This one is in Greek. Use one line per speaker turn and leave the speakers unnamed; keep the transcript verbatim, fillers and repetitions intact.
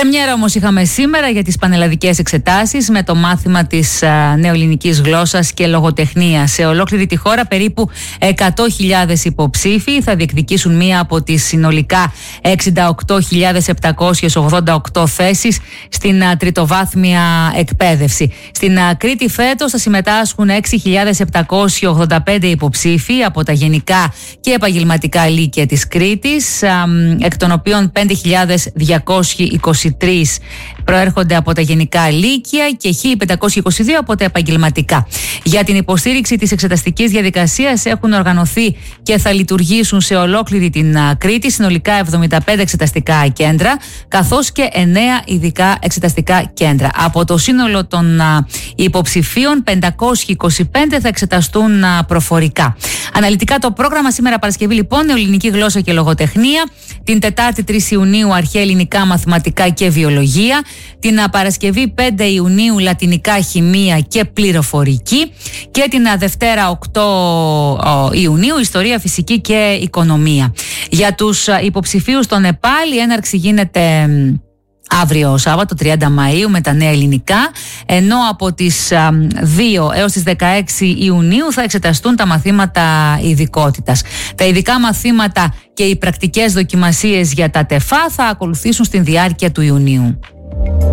Πρεμιέρα όμως είχαμε σήμερα για τις πανελλαδικές εξετάσεις με το μάθημα της α, νεοελληνικής γλώσσας και λογοτεχνίας. Σε ολόκληρη τη χώρα περίπου εκατό χιλιάδες υποψήφοι θα διεκδικήσουν μία από τις συνολικά εξήντα οκτώ χιλιάδες επτακόσιες ογδόντα οκτώ θέσεις στην α, τριτοβάθμια εκπαίδευση. Στην α, Κρήτη φέτος θα συμμετάσχουν έξι χιλιάδες επτακόσιοι ογδόντα πέντε υποψήφοι από τα γενικά και επαγγελματικά λύκεια της Κρήτης, α, εκ των οποίων πέντε χιλιάδες διακόσιοι είκοσι τρεις προέρχονται από τα γενικά λύκεια και χίλια πεντακόσιοι είκοσι δύο από τα επαγγελματικά. Για την υποστήριξη της εξεταστικής διαδικασίας έχουν οργανωθεί και θα λειτουργήσουν σε ολόκληρη την Κρήτη συνολικά εβδομήντα πέντε εξεταστικά κέντρα, καθώς και εννέα ειδικά εξεταστικά κέντρα. Από το σύνολο των υποψηφίων, πεντακόσιοι είκοσι πέντε θα εξεταστούν προφορικά. Αναλυτικά το πρόγραμμα σήμερα Παρασκευή, λοιπόν, νεοελληνική γλώσσα και λογοτεχνία. Την Τετάρτη τρεις Ιουνίου αρχαία ελληνικά, μαθηματικά και βιολογία. Την Παρασκευή πέντε Ιουνίου λατινικά, χημεία και πληροφορική. Και την Δευτέρα οκτώ Ιουνίου ιστορία, φυσική και οικονομία. Για τους υποψηφίους των ΕΠΑΛ η έναρξη γίνεται αύριο Σάββατο τριάντα Μαΐου με τα νέα ελληνικά, ενώ από τις δύο έως τις δεκαέξι Ιουνίου θα εξεταστούν τα μαθήματα ειδικότητας. Τα ειδικά μαθήματα και οι πρακτικές δοκιμασίες για τα ΤΕΦΑ θα ακολουθήσουν στην διάρκεια του Ιουνίου.